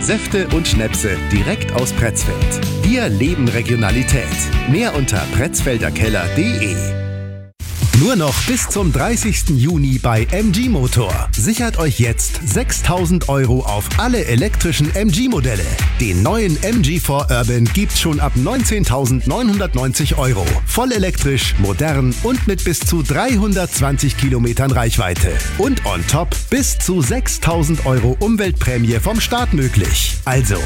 Säfte und Schnäpse direkt aus Pretzfeld. Wir leben Regionalität. Mehr unter pretzfelderkeller.de. Nur noch bis zum 30. Juni bei MG Motor. Sichert euch jetzt 6.000 € auf alle elektrischen MG-Modelle. Den neuen MG4 Urban gibt's schon ab 19.990 €. Voll elektrisch, modern und mit bis zu 320 Kilometern Reichweite. Und on top bis zu 6.000 € Umweltprämie vom Staat möglich. Also